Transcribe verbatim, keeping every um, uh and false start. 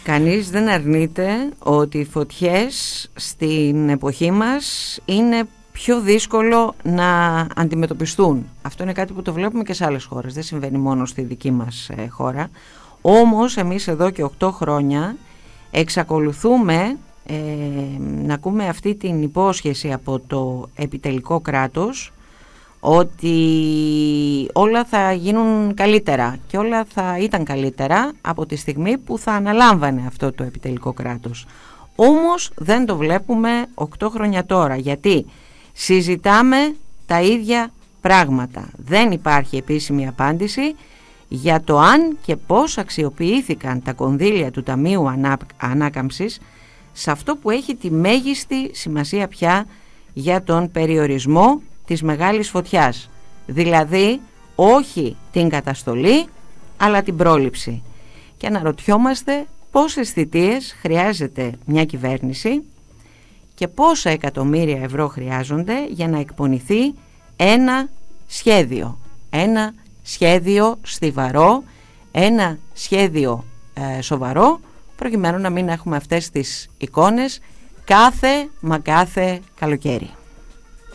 Κανείς δεν αρνείται ότι οι φωτιές στην εποχή μας είναι πιο δύσκολο να αντιμετωπιστούν. Αυτό είναι κάτι που το βλέπουμε και σε άλλες χώρες, δεν συμβαίνει μόνο στη δική μας ε, χώρα. Όμως εμείς εδώ και οκτώ χρόνια εξακολουθούμε ε, να ακούμε αυτή την υπόσχεση από το επιτελικό κράτος ότι όλα θα γίνουν καλύτερα και όλα θα ήταν καλύτερα από τη στιγμή που θα αναλάμβανε αυτό το επιτελικό κράτος. Όμως δεν το βλέπουμε οκτώ χρόνια τώρα, γιατί συζητάμε τα ίδια πράγματα. Δεν υπάρχει επίσημη απάντηση για το αν και πώς αξιοποιήθηκαν τα κονδύλια του Ταμείου Ανά... Ανάκαμψης σε αυτό που έχει τη μέγιστη σημασία πια για τον περιορισμό της μεγάλης φωτιάς. Δηλαδή όχι την καταστολή αλλά την πρόληψη. Και αναρωτιόμαστε πόσες θητείες χρειάζεται μια κυβέρνηση και πόσα εκατομμύρια ευρώ χρειάζονται για να εκπονηθεί ένα σχέδιο. Ένα σχέδιο στιβαρό, ένα σχέδιο ε, σοβαρό, προκειμένου να μην έχουμε αυτές τις εικόνες κάθε μα κάθε καλοκαίρι.